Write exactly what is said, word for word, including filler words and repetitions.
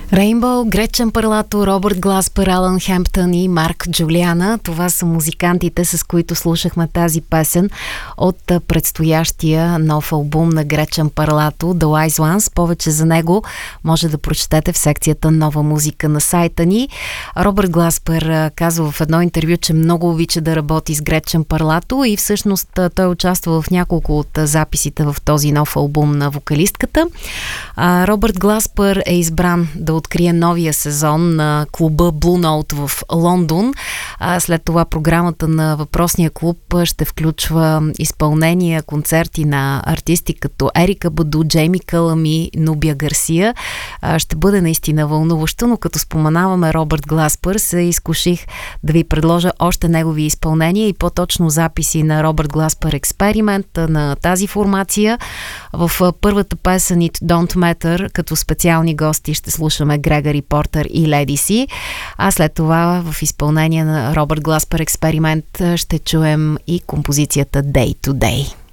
Рейнбоу, Гретчен Парлато, Робърт Гласпер, Алън Хемптън и Марк Джулиана. Това са музикантите, с които слушахме тази песен от предстоящия нов албум на Гретчен Парлато, The Wise Ones. Повече за него може да прочетете в секцията Нова музика на сайта ни. Робърт Гласпер казва в едно интервю, че много обича да работи с Гретчен Парлато и всъщност той участва в няколко от записите в този нов албум на вокалистката. Робърт Гласпер е избран да открие новия сезон на клуба Blue Note в Лондон. А след това програмата на въпросния клуб ще включва изпълнения, концерти на артисти като Ерика Баду, Джейми Кълъм и Нубия Гарсия. А, ще бъде наистина вълнуващо, но като споменаваме Робърт Гласпер, се изкуших да ви предложа още негови изпълнения и по-точно записи на Робърт Гласпер Експеримент на тази формация. В първата песен It Don't Matter като специални гости ще слушаме Грегори Портер и Леди Си, а след това в изпълнение на Робърт Гласпер Експеримент ще чуем и композицията Day to Day.